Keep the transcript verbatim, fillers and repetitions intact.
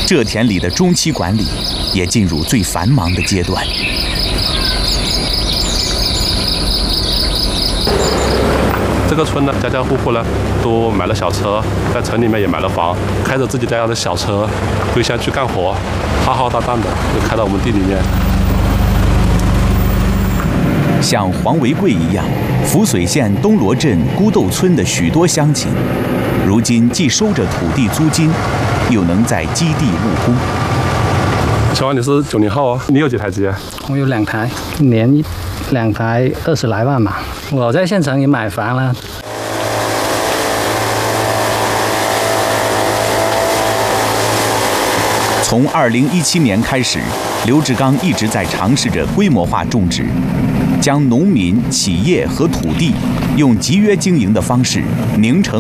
这田里的中期管理也进入最繁忙的阶段。 这个村呢，家家户户呢都买了小车，在城里面也买了房，开着自己家的小车，归乡去干活，浩浩荡荡的就开到我们地里面。 像黄维贵一样，抚水县东罗镇孤豆村的许多乡亲，如今既收着土地租金，又能在基地务工。 小王，你是九零后啊？你有几台机啊？ 我有两台，一年一两台，二十来万吧。我在县城也买房了。 从二零一七年开始，刘志刚一直在尝试着规模化种植，将农民、企业和土地用集约经营的方式凝成